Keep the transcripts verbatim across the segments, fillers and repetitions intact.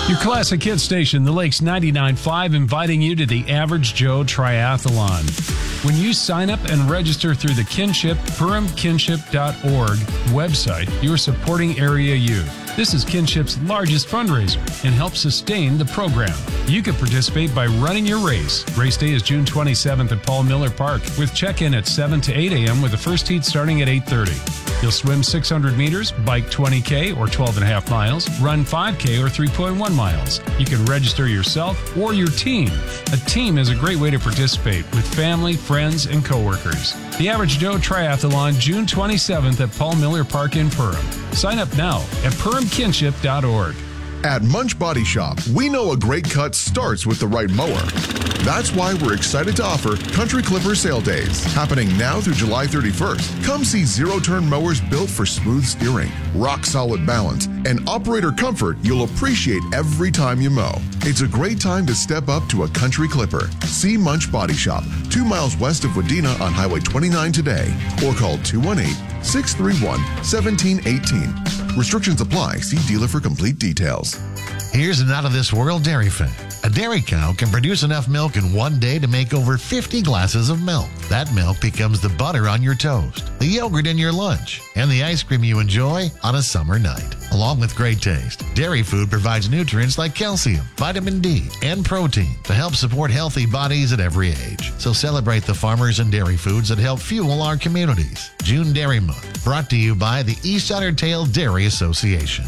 Your classic hit station, the Lakes ninety-nine point five, inviting you to the Average Joe Triathlon. When you sign up and register through the Kinship, Purim Kinship dot org website, you are supporting Area Youth. This is Kinship's largest fundraiser and helps sustain the program. You can participate by running your race. Race day is June twenty-seventh at Paul Miller Park with check-in at seven to eight a.m. with the first heat starting at eight thirty. You'll swim six hundred meters, bike twenty K or twelve and a half miles, run five K or three point one miles. You can register yourself or your team. A team is a great way to participate with family, friends, and coworkers. The Average Joe Triathlon, June twenty-seventh at Paul Miller Park in Purim. Sign up now at Purim Kinship dot org. At Munch Body Shop, we know a great cut starts with the right mower. That's why we're excited to offer Country Clipper Sale Days, happening now through July thirty-first. Come see zero-turn mowers built for smooth steering, rock-solid balance, and operator comfort you'll appreciate every time you mow. It's a great time to step up to a Country Clipper. See Munch Body Shop, two miles west of Wadena on Highway twenty-nine today, or call two one eight, six three one, one seven one eight. Restrictions apply. See dealer for complete details. Here's an out-of-this-world dairy fact. A dairy cow can produce enough milk in one day to make over fifty glasses of milk. That milk becomes the butter on your toast, the yogurt in your lunch, and the ice cream you enjoy on a summer night. Along with great taste, dairy food provides nutrients like calcium, vitamin D, and protein to help support healthy bodies at every age. So celebrate the farmers and dairy foods that help fuel our communities. June Dairy Month, brought to you by the East Otter Tail Dairy Association.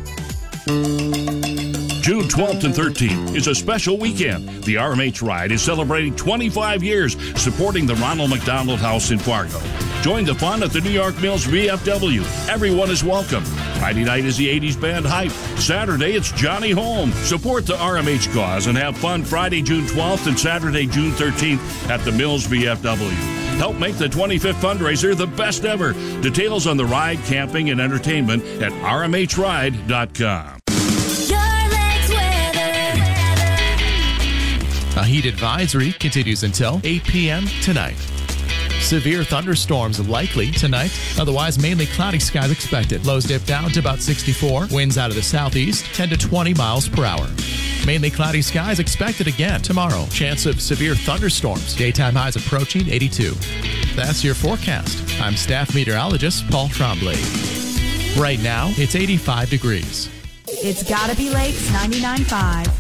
June twelfth and thirteenth is a special weekend. The R M H Ride is celebrating twenty-five years supporting the Ronald McDonald House in Fargo. Join the fun at the New York Mills V F W. Everyone is welcome. Friday night is the eighties band Hype. Saturday, it's Johnny Holm. Support the R M H cause and have fun Friday, June twelfth and Saturday, June thirteenth at the Mills V F W. Help make the twenty-fifth fundraiser the best ever. Details on the ride, camping, and entertainment at R M H ride dot com. A heat advisory continues until eight p.m. tonight. Severe thunderstorms likely tonight. Otherwise, mainly cloudy skies expected. Lows dip down to about sixty-four. Winds out of the southeast, ten to twenty miles per hour. Mainly cloudy skies expected again tomorrow. Chance of severe thunderstorms. Daytime highs approaching eighty-two. That's your forecast. I'm staff meteorologist Paul Tremblay. Right now, it's eighty-five degrees. It's gotta be Lakes ninety-nine point five.